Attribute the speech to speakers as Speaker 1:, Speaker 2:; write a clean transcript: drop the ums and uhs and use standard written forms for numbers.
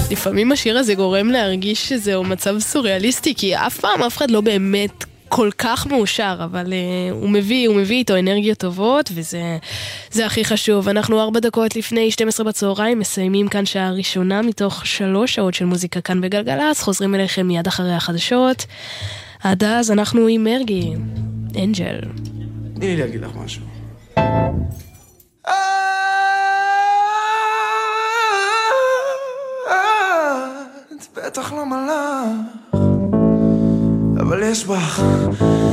Speaker 1: לפעמים השיר הזה גורם להרגיש שזהו מצב סוריאליסטי, כי אף פעם אף אחד לא באמת כל כך מאושר, אבל הוא מביא איתו אנרגיות טובות, וזה הכי חשוב. אנחנו 4 דקות לפני 12 בצהריים, מסיימים כאן שעה ראשונה מתוך 3 שעות של מוזיקה כאן בגלגלץ, חוזרים אליכם מיד אחרי החדשות. עד אז אנחנו עם מרגי, אנג'ל.
Speaker 2: תני לי להגיד לך משהו. את בטח לא מלאך, אבל יש בך